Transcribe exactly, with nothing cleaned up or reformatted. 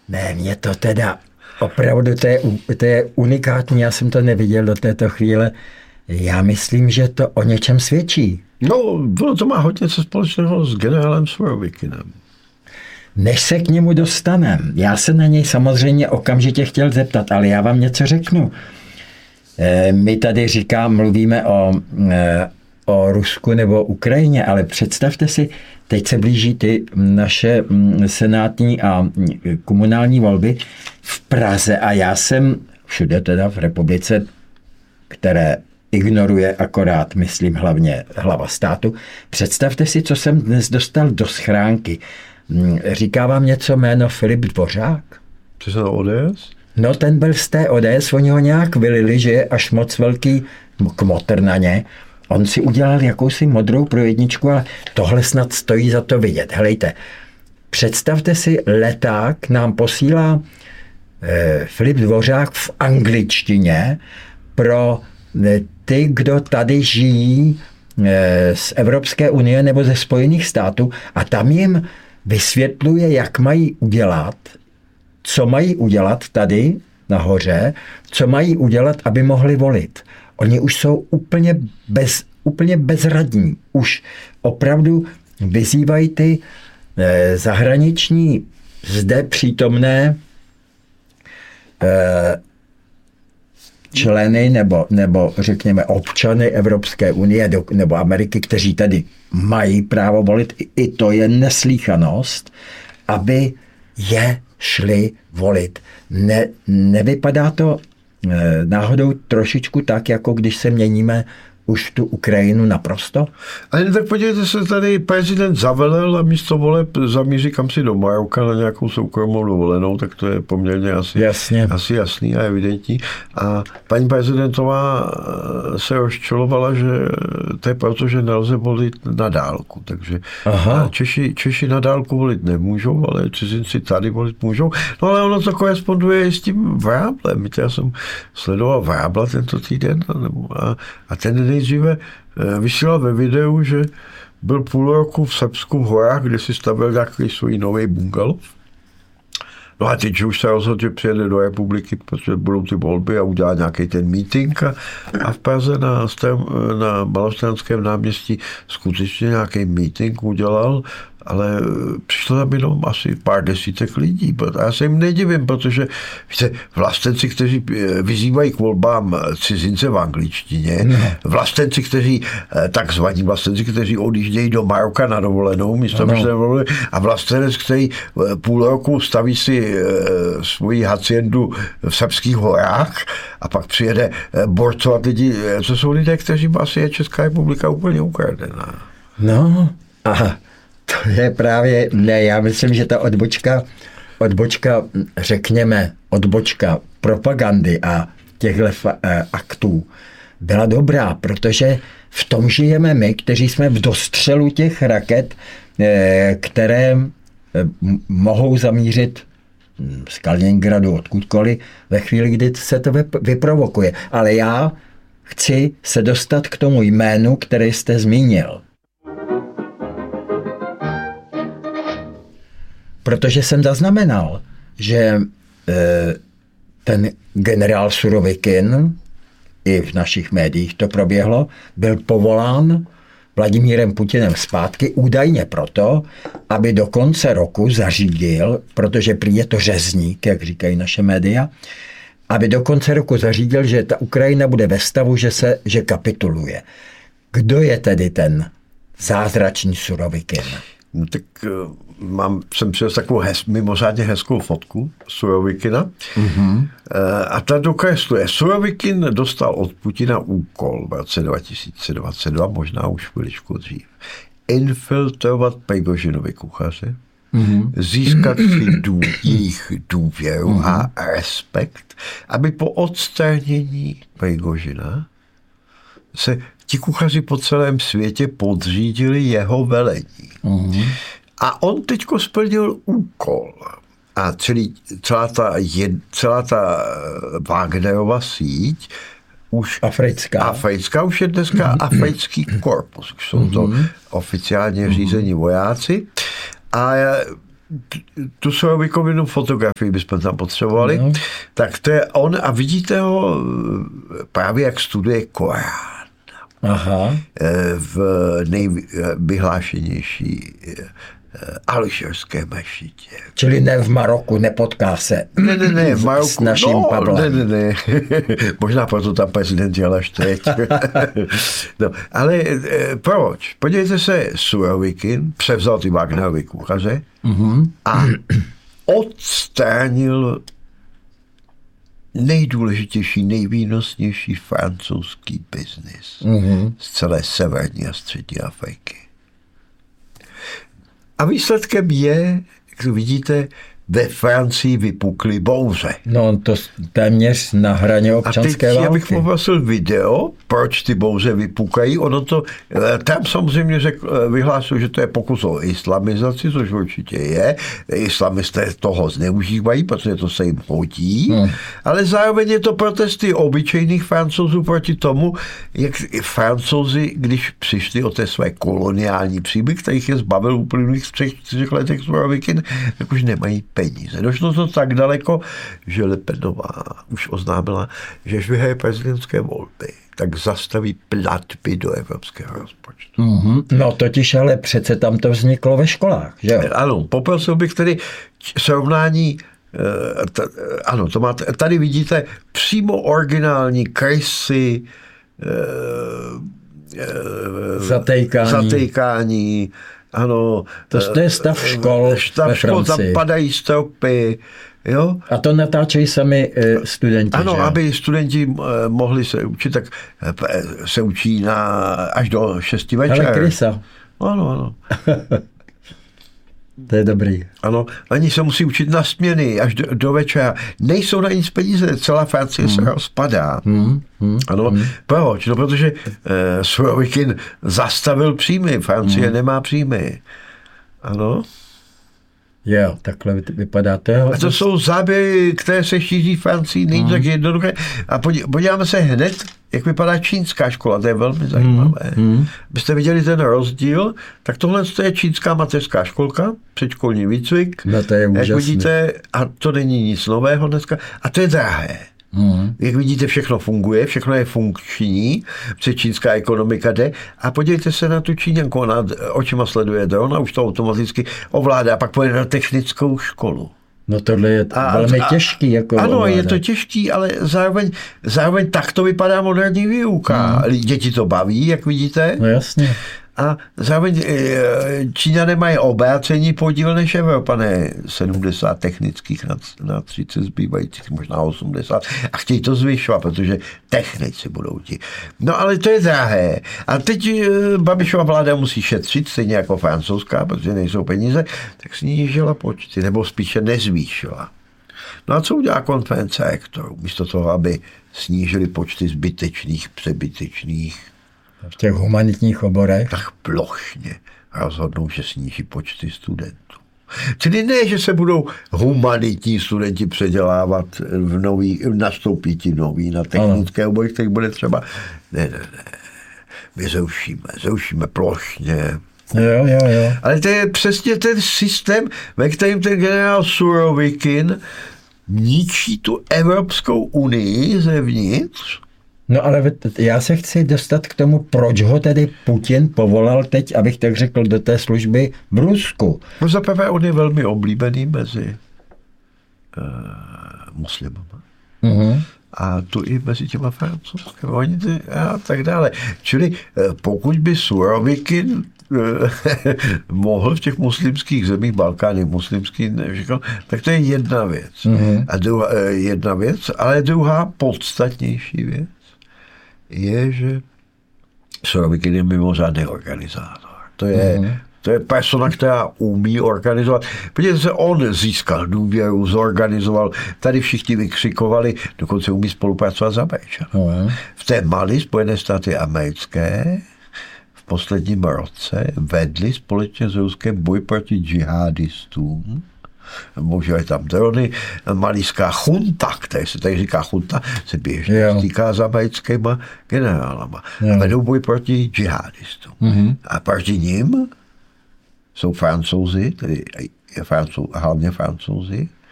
Ne, mě to teda opravdu, to je, to je unikátní, já jsem to neviděl do této chvíle. Já myslím, že to o něčem svědčí. No, ono to má hodně co společného s generálem Surovikinem. Než se k němu dostanem, já se na něj samozřejmě okamžitě chtěl zeptat, ale já vám něco řeknu. My tady říkám, mluvíme o, o Rusku nebo Ukrajině, ale představte si, teď se blíží ty naše senátní a komunální volby v Praze a já jsem všude teda v republice, které ignoruje akorát, myslím hlavně hlava státu. Představte si, co jsem dnes dostal do schránky. Říká vám něco jméno Filip Dvořák? To je O D S? No, ten byl z té O D S, oni ho nějak vylili, že je až moc velký kmotr na ně. On si udělal jakousi modrou pro jedničku, ale tohle snad stojí za to vidět. Helejte, představte si, leták nám posílá eh, Filip Dvořák v angličtině pro eh, ty, kdo tady žijí eh, z Evropské unie nebo ze Spojených států a tam jim vysvětluje, jak mají udělat, co mají udělat tady nahoře, co mají udělat, aby mohli volit. Oni už jsou úplně, bez, úplně bezradní. Už opravdu vyzývají ty eh, zahraniční zde přítomné eh, členy nebo, nebo řekněme občany Evropské unie do, nebo Ameriky, kteří tady mají právo volit, i to je neslýchanost, aby je šli volit. Ne, nevypadá to e, náhodou trošičku tak, jako když se měníme už tu Ukrajinu naprosto? Ale tak podívejte se, tady prezident zavelel a místo voleb zamíří kam si do Maroka na nějakou soukromou dovolenou, tak to je poměrně asi, Jasně. asi jasný a evidentní. A paní prezidentová se rozčulovala, že to je proto, že nelze volit na dálku. Takže Češi, Češi na dálku volit nemůžou, ale cizinci tady volit můžou. No ale ono to koresponduje s tím Vráblem. Já jsem sledoval Vrábla tento týden a, a ten nejdříve vysílal ve videu, že byl půl roku v Srbsku v horách, kde si stavil nějaký svůj nový bungalov. No a teď už se rozhodl, že přijede do republiky, protože budou ty volby a udělá nějaký ten meeting a, a v Praze na, na Malostranském náměstí skutečně nějaký meeting udělal, ale přišlo tam jenom asi pár desítek lidí. A já se jim nedivím, protože víte, vlastenci, kteří vyzývají k volbám cizince v angličtině, no. Vlastenci, kteří, takzvaní vlastenci, kteří odjíždějí do Maroka na dovolenou, místo no. A vlastenec, který půl roku staví si svoji haciendu v srbských horách a pak přijede borcovat lidi, co jsou lidé, kteří asi je Česká republika úplně ukradená. No, aha. To je právě, ne, já myslím, že ta odbočka, odbočka, řekněme, odbočka propagandy a těchto aktů byla dobrá, protože v tom žijeme my, kteří jsme v dostřelu těch raket, které mohou zamířit z Kaliningradu, odkudkoliv, ve chvíli, kdy se to vyprovokuje. Ale já chci se dostat k tomu jménu, které jste zmínil. Protože jsem zaznamenal, že e, ten generál Surovikin, i v našich médiích to proběhlo, byl povolán Vladimírem Putinem zpátky údajně proto, aby do konce roku zařídil, protože prý je to řezník, jak říkají naše média, aby do konce roku zařídil, že ta Ukrajina bude ve stavu, že, se, že kapituluje. Kdo je tedy ten zázračný Surovikin? No tak mám, jsem přines takovou hez, mimořádně hezkou fotku Surovikina mm-hmm. a ta dokresluje. Surovikin dostal od Putina úkol v roce dva tisíce dvacet dva, možná už chviličku dřív, infiltrovat Prigožinovi kuchaře, mm-hmm. získat si dů, jejich důvěru mm-hmm. a respekt, aby po odstranění Prigožina se ti kuchaři po celém světě podřídili jeho velení. Mm-hmm. A on teďko splnil úkol. A celý, celá ta, je, celá ta Wagnerova síť už africká. africká už je dneska mm-hmm. africký korpus. Už jsou to mm-hmm. oficiálně řízení vojáci. A tu Surovikovinu fotografii bychom tam potřebovali, no. Tak to je on a vidíte ho právě jak studuje Korán. Aha. V nejvyhlášenější Alžírské mešitě. Čili ne v Maroku, nepotká se. Ne, ne, ne, v Maroku. S naším no, Pavlem. Ne, ne, ne. Možná proto tam prezident jel až teď. No, ale proč? Podívejte se, Surovikin převzal ty Wagnerovy kuchaře mm-hmm. a odstránil nejdůležitější, nejvýnosnější francouzský biznis mm-hmm. z celé severní a střední Afriky. A výsledkem je, jak vidíte, ve Francii vypukly bouře. No to téměř na hraně občanské války. A teď já bych poprosil video, proč ty bouře vypukají. Ono to, tam samozřejmě řekl, vyhlásil, že to je pokus o islamizaci, což určitě je. Islamisté toho zneužívají, protože to se jim hodí. Hmm. Ale zároveň je to protesty obyčejných Francouzů proti tomu, jak Francouzi, když přišli o té své koloniální příjmy, kterých je zbavil uplynulých třech, čtyřech letech Surovikin, tak už nemají peníze. Došlo to tak daleko, že Le Penová už oznámila, že až vyhraje prezidentské volby, tak zastaví platby do evropského rozpočtu. Mm-hmm. No totiž ale přece tam to vzniklo ve školách, že jo? Ano, poprosil bych tedy srovnání, t, ano, to máte, tady vidíte přímo originální krysy, zatejkání, zatejkání ano. To, to je stav škol stav ve škol, tam padají stropy, jo. A to natáčejí sami e, studenti, ano, že? aby studenti e, mohli se učit, tak e, se učí na, až do šesti večer. Ale krysa. Ano, ano. To je dobrý. Ano, oni se musí učit na směny až do, do večera. Nejsou na nic peníze, celá Francie hmm. se rozpadá. Hmm. Hmm. Ano, hmm. Proč? No, protože eh, Surovikin zastavil příjmy, Francie hmm. nemá příjmy. Ano. Jo, takhle vypadá to. A to jsou záběry, které se šíří v Francii, není hmm. tak jednoduché. A podíváme se hned, jak vypadá čínská škola, to je velmi zajímavé. Hmm. Byste viděli ten rozdíl, tak tohle je čínská mateřská školka, předškolní výcvik. No to je úžasný. Jak vidíte, a to není nic nového dneska, a to je drahé. Hmm. Jak vidíte, všechno funguje, všechno je funkční, protože čínská ekonomika jde. A podívejte se na tu Číňanku, ona očima sleduje dron a už to automaticky ovládá, pak pojede na technickou školu. No tohle je a, velmi a, těžký. Jako ano, ovládat. Je to těžký, ale zároveň, zároveň tak to vypadá moderní výuka. Hmm. Děti to baví, jak vidíte. No jasně. A zároveň Číňané mají obrácený podíl než Evropané, sedmdesát technických na, na třicet zbývajících, možná osmdesát, a chtějí to zvyšovat, protože technici budou ti. No ale to je drahé. A teď Babišova vláda musí šetřit, stejně jako francouzská, protože nejsou peníze, tak snížila počty, nebo spíše nezvýšila. No a co udělá konference rektorů? Místo toho, aby snížili počty zbytečných, přebytečných v těch humanitních oborech? Tak plošně rozhodnou, že sníží počty studentů. Tedy ne, že se budou humanitní studenti předělávat v nový, nastoupí ti nový na technické obory, který bude třeba. Ne, ne, ne. My zrušíme, zrušíme plošně. Jo, jo, jo. Ale to je přesně ten systém, ve kterém ten generál Surovikin ničí tu Evropskou unii zevnitř. No ale já se chci dostat k tomu, proč ho tedy Putin povolal teď, abych tak řekl, do té služby v Rusku. No zaprvé on je velmi oblíbený mezi uh, muslimama. Uh-huh. A tu i mezi těma francouzskými a tak dále. Čili pokud by Surovikin mohl v těch muslimských zemích, Balkány muslimský, neříkal, tak to je jedna věc. Uh-huh. A druhá, jedna věc, ale druhá podstatnější věc je, že Surovikin je mimořádný organizátor. To je, uh-huh. to je persona, která umí organizovat. Podívejte se, on získal důvěru, zorganizoval, tady všichni vykřikovali, dokonce umí spolupracovat s Američanem. Uh-huh. V té Mali Spojené státy americké v posledním roce vedli společně s Ruskem boj proti džihadistům. Možná je tam drony, malijská chunta, která se tady říká chunta, se běžně yeah. stýká s americkýma generálama. Yeah. Vedou boj proti džihadistům. Mm-hmm. A proti ním jsou Francouzi, tedy je Francou, hlavně Francouzi.